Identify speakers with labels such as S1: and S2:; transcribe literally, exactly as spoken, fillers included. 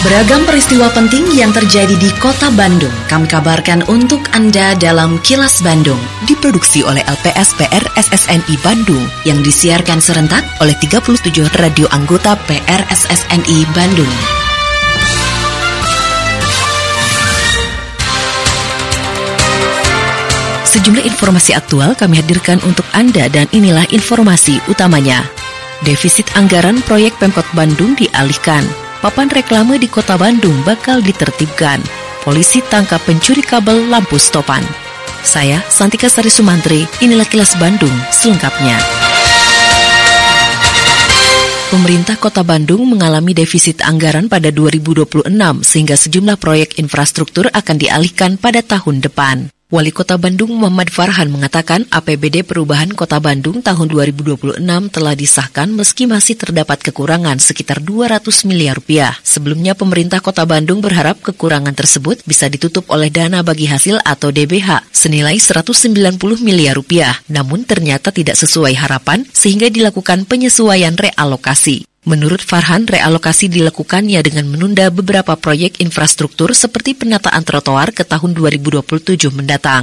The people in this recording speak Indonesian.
S1: Beragam peristiwa penting yang terjadi di Kota Bandung kami kabarkan untuk Anda dalam Kilas Bandung.
S2: Diproduksi oleh L P S P R S S N I Bandung
S1: yang disiarkan serentak oleh tiga puluh tujuh radio anggota P R S S N I Bandung.
S2: Sejumlah informasi aktual kami hadirkan untuk Anda dan inilah informasi utamanya. Defisit anggaran proyek Pemkot Bandung dialihkan. Papan reklame di Kota Bandung bakal ditertibkan. Polisi tangkap pencuri kabel lampu stopan. Saya, Santika Sari Sumantri, inilah Kilas Bandung selengkapnya. Pemerintah Kota Bandung mengalami defisit anggaran pada dua ribu dua puluh enam sehingga sejumlah proyek infrastruktur akan dialihkan pada tahun depan. Wali Kota Bandung Muhammad Farhan mengatakan A P B D Perubahan Kota Bandung tahun dua ribu dua puluh enam telah disahkan meski masih terdapat kekurangan sekitar dua ratus miliar rupiah. Sebelumnya pemerintah Kota Bandung berharap kekurangan tersebut bisa ditutup oleh dana bagi hasil atau D B H senilai seratus sembilan puluh miliar rupiah. Namun ternyata tidak sesuai harapan sehingga dilakukan penyesuaian realokasi. Menurut Farhan, realokasi dilakukannya dengan menunda beberapa proyek infrastruktur seperti penataan trotoar ke tahun dua ribu dua puluh tujuh mendatang.